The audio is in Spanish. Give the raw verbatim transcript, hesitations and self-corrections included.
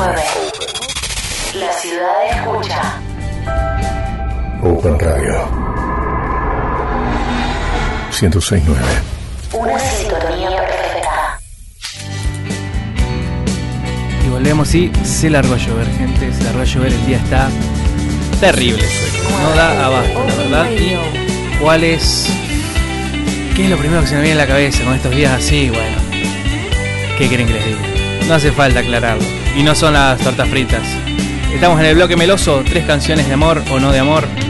nueve. La ciudad escucha. Open Radio ciento seis punto nueve. Una sintonía perfecta. Y volvemos y se largó a llover, gente. Se largó a llover, el día está terrible. No da abasto, la verdad. ¿Y cuál es? ¿Qué es lo primero que se me viene a la cabeza con estos días así? Bueno, ¿qué quieren que les diga? No hace falta aclararlo. Y no son las tortas fritas. Estamos en el bloque meloso, tres canciones de amor o no de amor.